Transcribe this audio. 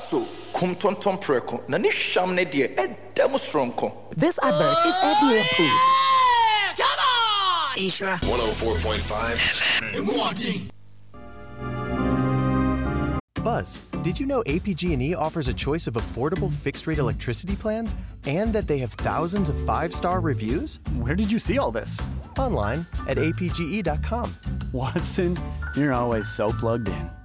so kumtonton preko na ni hwam ne de edam stronko. This advert is FDA approved. Come on! Ishra 104.5. Buzz, did you know APG&E offers a choice of affordable fixed-rate electricity plans and that they have thousands of 5-star reviews? Where did you see all this? Online at apge.com. Watson, you're always so plugged in.